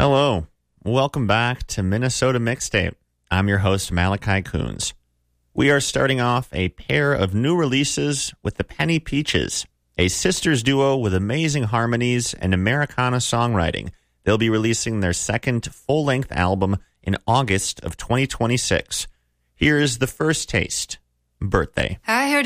Hello. Welcome back to Minnesota Mixtape. I'm your host, Malachi Coons. We are starting off a pair of new releases with the Penny Peaches, a sisters duo with amazing harmonies and Americana songwriting. They'll be releasing their second full-length album in August of 2026. Here's the first taste, Birthday. I heard